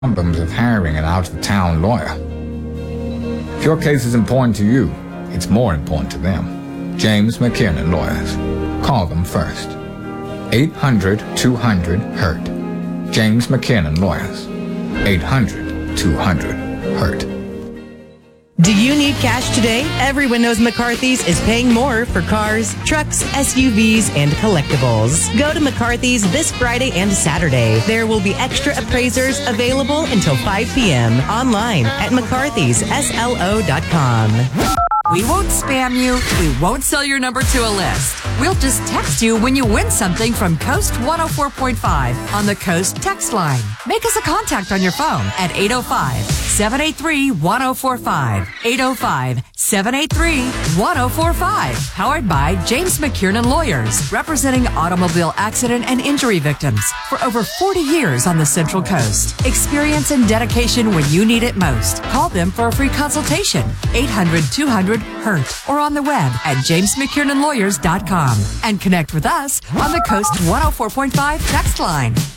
problems of hiring an out-of-town lawyer. If your case is important to you, it's more important to them. James McKiernan Lawyers. Call them first. 800-200-HURT. James McKiernan Lawyers. 800-200-HURT. Do you need cash today? Everyone knows McCarthy's is paying more for cars, trucks, SUVs, and collectibles. Go to McCarthy's this Friday and Saturday. There will be extra appraisers available until 5 p.m. online at mccarthysSLO.com. We won't spam you. We won't sell your number to a list. We'll just text you when you win something from Coast 104.5 on the Coast text line. Make us a contact on your phone at 805-783-1045. 805-783-1045. Powered by James McKiernan Lawyers, representing automobile accident and injury victims for over 40 years on the Central Coast. Experience and dedication when you need it most. Call them for a free consultation. 800-200-HURT or on the web at jamesmckieranlawyers.com. And connect with us on the Coast 104.5 text line.